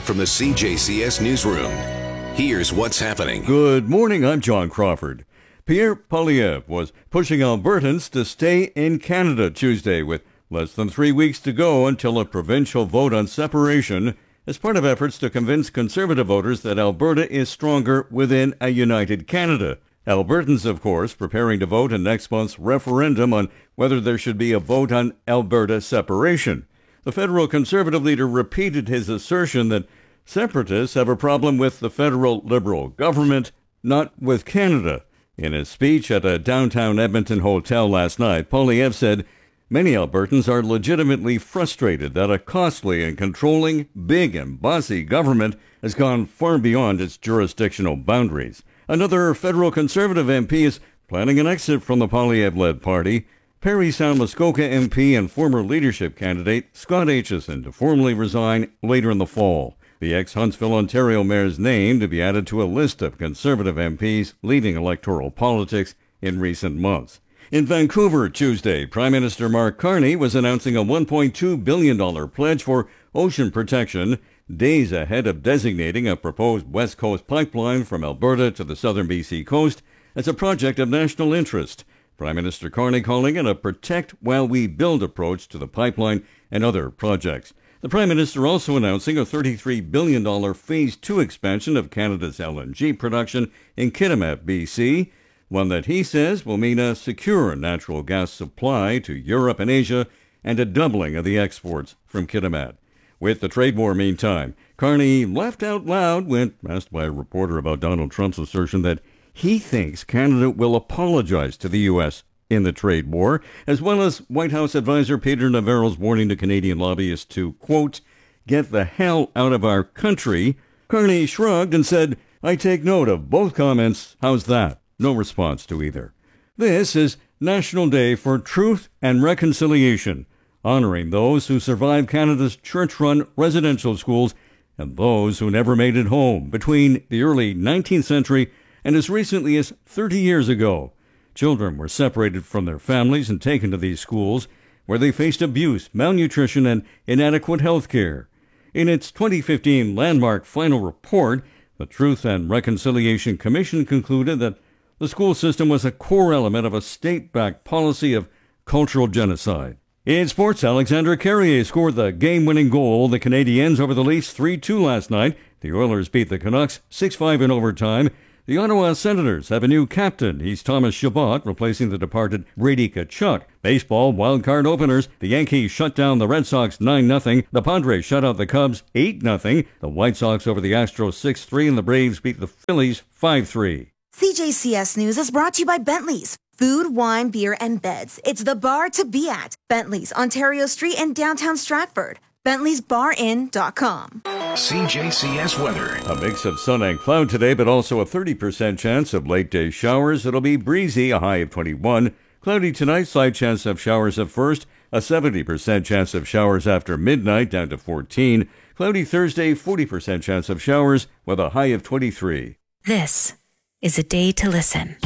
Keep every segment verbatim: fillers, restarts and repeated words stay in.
From the C J C S Newsroom, here's what's happening. Good morning, I'm John Crawford. Pierre Poilievre was pushing Albertans to stay in Canada Tuesday with less than three weeks to go until a provincial vote on separation as part of efforts to convince Conservative voters that Alberta is stronger within a united Canada. Albertans, of course, preparing to vote in next month's referendum on whether there should be a vote on Alberta separation. The federal Conservative leader repeated his assertion that separatists have a problem with the federal Liberal government, not with Canada. In his speech at a downtown Edmonton hotel last night, Poilievre said many Albertans are legitimately frustrated that a costly and controlling, big and bossy government has gone far beyond its jurisdictional boundaries. Another federal Conservative M P is planning an exit from the Poilievre-led party. Parry Sound Muskoka M P and former leadership candidate Scott Aitchison to formally resign later in the fall. The ex-Huntsville, Ontario mayor's name to be added to a list of Conservative M Ps leading electoral politics in recent months. In Vancouver Tuesday, Prime Minister Mark Carney was announcing a one point two billion dollars pledge for ocean protection, days ahead of designating a proposed West Coast pipeline from Alberta to the southern B C coast as a project of national interest. Prime Minister Carney calling it a protect while we build approach to the pipeline and other projects. The Prime Minister also announcing a thirty-three billion dollars Phase two expansion of Canada's L N G production in Kitimat, B C, one that he says will mean a secure natural gas supply to Europe and Asia and a doubling of the exports from Kitimat. With the trade war, meantime, Carney laughed out loud when asked by a reporter about Donald Trump's assertion that he thinks Canada will apologize to the U S in the trade war, as well as White House advisor Peter Navarro's warning to Canadian lobbyists to, quote, get the hell out of our country. Carney shrugged and said, I take note of both comments. How's that? No response to either. This is National Day for Truth and Reconciliation, honoring those who survived Canada's church-run residential schools and those who never made it home between the early nineteenth century and as recently as thirty years ago. Children were separated from their families and taken to these schools, where they faced abuse, malnutrition, and inadequate health care. In its twenty fifteen landmark final report, the Truth and Reconciliation Commission concluded that the school system was a core element of a state-backed policy of cultural genocide. In sports, Alexandre Carrier scored the game-winning goal. The Canadiens over the Leafs three two last night. The Oilers beat the Canucks six five in overtime. The Ottawa Senators have a new captain. He's Thomas Chabot, replacing the departed Brady Tkachuk. Baseball wildcard openers. The Yankees shut down the Red Sox nine nothing. The Padres shut out the Cubs eight nothing. The White Sox over the Astros six three, and the Braves beat the Phillies five three. C J C S News is brought to you by Bentley's. Food, wine, beer, and beds. It's the bar to be at. Bentley's, Ontario Street in downtown Stratford. Bentley's Bar Inn dot com. C J C S weather. A mix of sun and cloud today, but also a thirty percent chance of late-day showers. It'll be breezy, a high of twenty-one. Cloudy tonight, slight chance of showers at first. A seventy percent chance of showers after midnight, down to fourteen. Cloudy Thursday, forty percent chance of showers, with a high of twenty-three. This is a day to listen.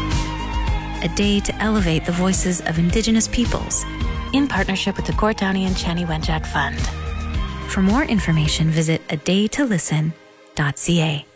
A day to elevate the voices of Indigenous peoples in partnership with the Gord Downie and Chani Wenjack Fund. For more information, visit a day to listen dot c a.